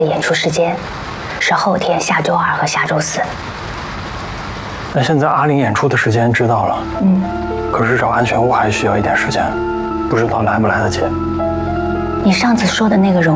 演出时间是后天下周2和下周4。 那现在阿玲演出的时间知道了，可是找安全屋还需要一点时间，不知道来不来得及。 你上次说的那个